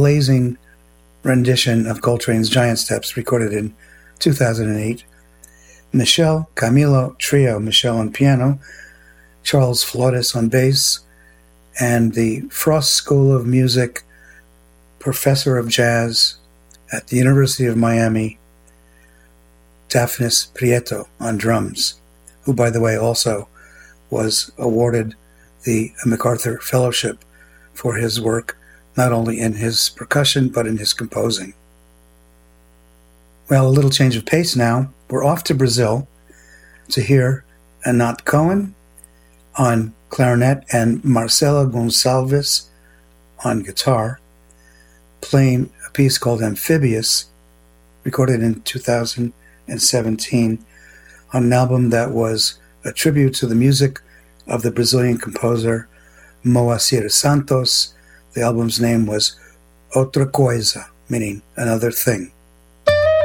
blazing rendition of Coltrane's Giant Steps, recorded in 2008. Michel Camilo Trio, Michel on piano, Charles Flores on bass, and the Frost School of Music professor of jazz at the University of Miami, Daphnis Prieto, on drums, who, by the way, also was awarded the MacArthur Fellowship for his work, not only in his percussion, but in his composing. Well, a little change of pace now. We're off to Brazil to hear Anat Cohen on clarinet and Marcela Gonçalves on guitar, playing a piece called Amphibious, recorded in 2017 on an album that was a tribute to the music of the Brazilian composer Moacir Santos. The album's name was Outra Coisa, meaning another thing.